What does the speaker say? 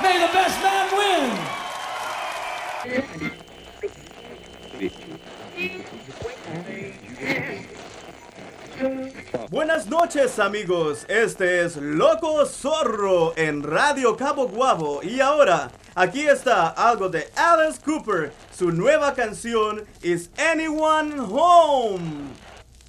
May the best man win. Buenas noches, amigos. Este es Loco Zorro en Radio Cabo Guabo. Y ahora, aquí está algo de Alice Cooper. Su nueva canción, Is Anyone Home?